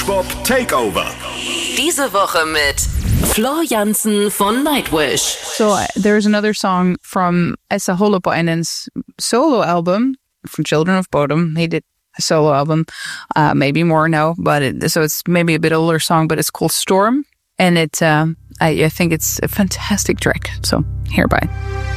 Bop Takeover. Diese Woche mit Floor Jansen von Nightwish. So there's another song from Esa Holopainen's solo album from Children of Bodom. He did a solo album, maybe more now, but it's maybe a bit older song, but it's called Storm, and I think it's a fantastic track. So hereby.